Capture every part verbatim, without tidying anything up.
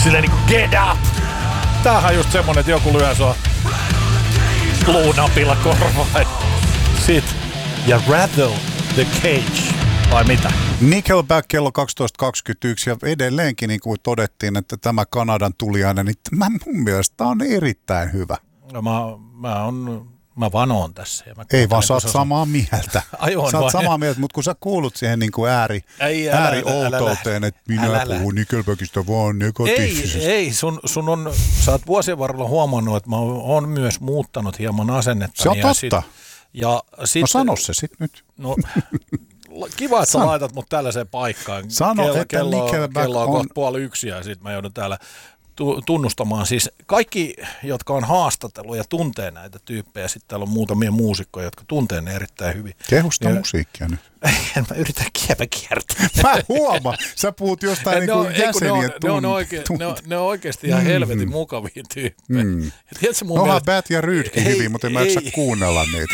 Silleen niinku get up! Tämähän on just semmonen, että joku lyö sua luunapilla korvaan. Sit ja rattle the cage. Vai mitä? Nickelback kello kaksitoista kaksikymmentäyksi ja edelleenkin niin kuin todettiin, että tämä Kanadan tuliainen, niin mä, mun mielestä on erittäin hyvä. No mä, mä, on, mä vanoon tässä. Ja mä ei vaan, sä oot samaa mieltä. Ai on, sä oot vai? samaa mieltä, mutta kun sä kuulut siihen niin kuin ääri, ei, älä, äärioutouteen, että minä älä, puhun Nickelbackista vaan negatiivisesti. Ei, ei sun, sun on, sä oot vuosien varrella huomannut, että mä oon myös muuttanut hieman asennetta. Se on totta. Sit, ja sit, no sano se sit nyt. No, kiva, että sä Sano. laitat mut tällaiseen paikkaan. Sano, kello, että kello, Nickelback kello on on kohta puoli yksi ja sit mä joudun täällä tunnustamaan. Siis kaikki, jotka on haastatellut ja tuntee näitä tyyppejä, sitten täällä on muutamia muusikkoja, jotka tuntee ne erittäin hyvin. Kehusta ja, musiikkia nyt. En mä yritä kiepä kiertää. Mä huomaan. Sä puhut jostain niin kuin jäsenien ne, on, ne, on oike, ne, on, ne on oikeasti ihan helvetin mm. mukavia tyyppejä. Mm. Onhan Bät ja Rydkin hyvin, mutta en mä jaksa kuunnella niitä.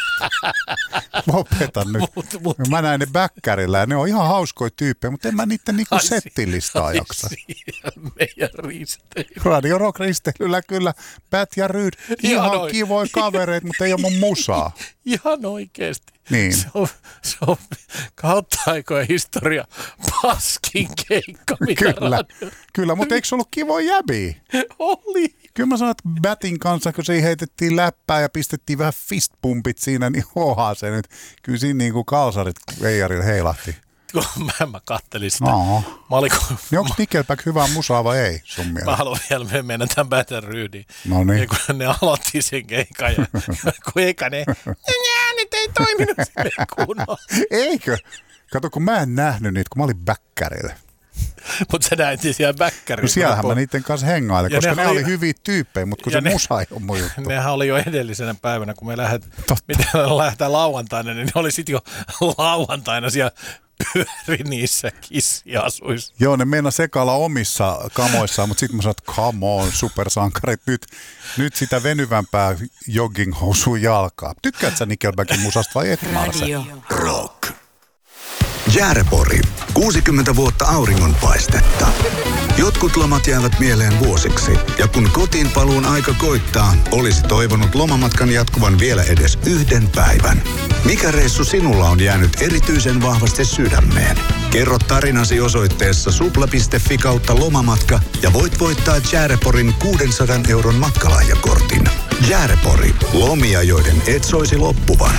Lopeta nyt. Mut, mut. Mä näin ne bäkkärillä ja ne on ihan hauskoja tyyppejä, mutta en mä niitten niinku settilistaa jaksa. Meidän risteilyllä. Radio Rock risteilyllä kyllä. Bät ja Ryd, ihan, ihan kivoja kavereita, mutta ei ole mun musaa. Ihan oikeesti. Niin. Se on, se on kautta aikojen historia paskin keikka. Kyllä, kyllä, mutta eikö se ollut kivoja jäbiä? Oli. Kyllä mä sanon, että Batin kanssa, kun se heitettiin läppää ja pistettiin vähän fistpumpit siinä, niin hohaa se nyt. Kyllä siinä niin kuin kalsarit veijarilla heilahti. Mä, mä kattelin sitä. No. Mä olin, niin onko Nickelback hyvää musaa vai ei sun mielestä? Mä haluan vielä mennä tämän Bät ja Rydiin. No niin. Ja kun ne aloitti sen keikan ja kun eikä ne, ne nyt ei toiminut silleen kunnolla. Eikö? Kato, kun mä en nähnyt niitä, kun mä olin bäkkärillä. Mutta sä näit siellä bäkkärillä. No siellähän mä niiden kanssa hengailin, koska ne oli, oli hyviä tyyppejä, mutta kun se ne, musa ei ole mun juttu. Nehän oli jo edellisenä päivänä, kun me lähdet, miten lähdetään lauantaina, niin ne oli sitten jo lauantaina siellä pyöri niissä kissiasuissa. Joo, ne meinaa sekailla omissa kamoissaan, mutta sitten mä sanoin, että come on, supersankarit, nyt, nyt sitä venyvämpää jogginghousua jalkaa. Tykkäät sä Nickelbackin musasta vai et, Marse? Rock. Jäärepori. kuusikymmentä vuotta auringonpaistetta. Jotkut lomat jäävät mieleen vuosiksi. Ja kun kotiin paluun aika koittaa, olisi toivonut lomamatkan jatkuvan vielä edes yhden päivän. Mikä reissu sinulla on jäänyt erityisen vahvasti sydämeen? Kerro tarinasi osoitteessa supla piste fi kautta lomamatka ja voit voittaa Jääreporin kuusisataa euron matkalahjakortin. Jäärepori. Lomia, joiden et soisi loppuvan.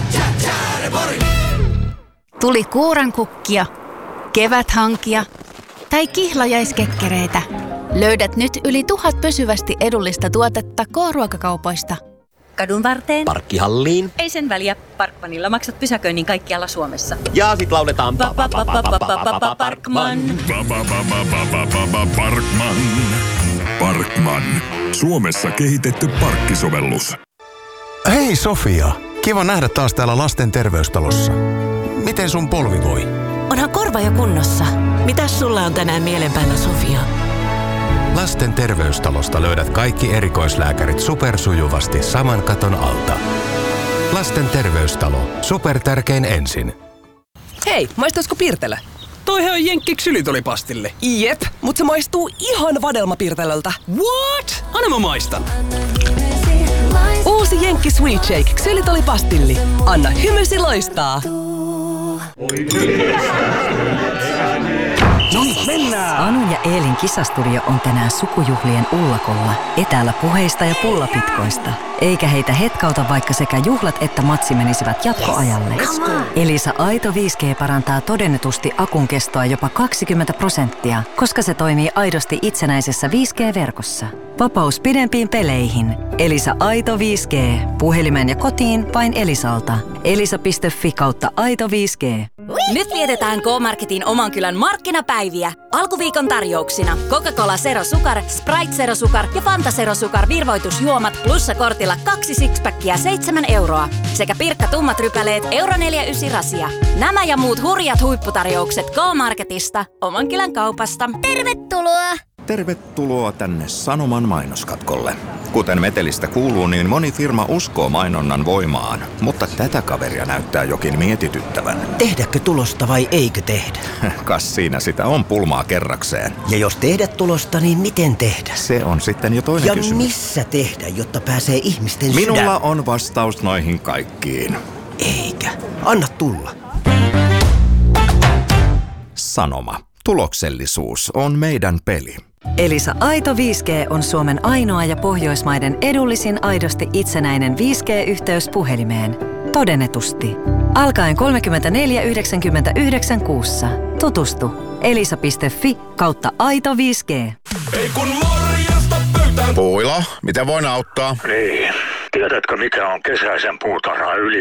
Tuli kuurankukkia, keväthankia tai kihlajaiskekkereitä. Löydät nyt yli tuhat pysyvästi edullista tuotetta K-ruokakaupoista. Kadun varteen. Parkkihalliin. Ei sen väliä. Parkmanilla maksat pysäköinnin kaikkialla Suomessa. Ja sit lauletaan Parkman. Parkman. Parkman. Suomessa kehitetty parkkisovellus. Hei Sofia, kiva nähdä taas täällä lasten terveystalossa. Miten sun polvi voi? Onhan korva jo kunnossa. Mitäs sulla on tänään mielen päällä, Sofia? Lasten terveystalosta löydät kaikki erikoislääkärit supersujuvasti saman katon alta. Lasten terveystalo. Supertärkein ensin. Hei, maistaisiko Pirtelö? Toihan on jenkki ksylitolipastille. Jep, mut se maistuu ihan vadelmapirtelöltä. What? Anna mä maistan. Uusi jenkki Sweet Shake ksylitolipastilli. Anna hymysi loistaa. No niin, mennään! Anun ja Eelin kisastudio on tänään sukujuhlien ullakolla, etäällä puheista ja pullapitkoista. Eikä heitä hetkauta, vaikka sekä juhlat että matsi menisivät jatkoajalle. Yes, Elisa Aito viisi G parantaa todennetusti akun kestoa jopa kaksikymmentä prosenttia, koska se toimii aidosti itsenäisessä viisi G-verkossa. Vapaus pidempiin peleihin. Elisa Aito viisi G. Puhelimen ja kotiin vain Elisalta. elisa piste fi kautta aito viisi G. Nyt vietetään K-Marketin oman kylän markkinapäiviä. Alkuviikon tarjouksina Coca-Cola Zero Sukar, Sprite Zero Sukar ja Fanta Zero Sukar virvoitusjuomat plussakortilla kaksi sixpackia seitsemän euroa. Sekä Pirkka tummat rypäleet euro neljäkymmentäyhdeksän rasia. Nämä ja muut hurjat huipputarjoukset K-Marketista, oman kylän kaupasta. Tervetuloa! Tervetuloa tänne Sanoman mainoskatkolle. Kuten metelistä kuuluu, niin moni firma uskoo mainonnan voimaan, mutta tätä kaveria näyttää jokin mietityttävän. Tehdäkö tulosta vai eikö tehdä? Kas siinä sitä on pulmaa kerrakseen. Ja jos tehdä tulosta, niin miten tehdä? Se on sitten jo toinen ja kysymys. Ja missä tehdä, jotta pääsee ihmisten Minulla sydän? on vastaus noihin kaikkiin. Eikä. Anna tulla. Sanoma. Tuloksellisuus on meidän peli. Elisa Aito viisi G on Suomen ainoa ja Pohjoismaiden edullisin aidosti itsenäinen viisi G-yhteys puhelimeen. Todennetusti. Alkaen kolmekymmentäneljä yhdeksänkymmentäyhdeksän kuussa. Tutustu. elisa piste fi kautta aito viisi G. Ei kun morjesta pöytään. Puuila, miten voin auttaa? Niin, tiedätkö mikä on kesäisen puutarhan yli